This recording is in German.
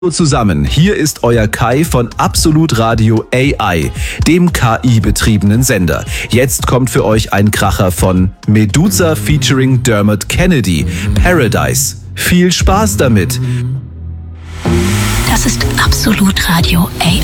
Zusammen, hier ist euer Kai von Absolut Radio AI, dem KI-betriebenen Sender. Jetzt kommt für euch ein Kracher von Meduza featuring Dermot Kennedy, Paradise. Viel Spaß damit! Das ist Absolut Radio AI.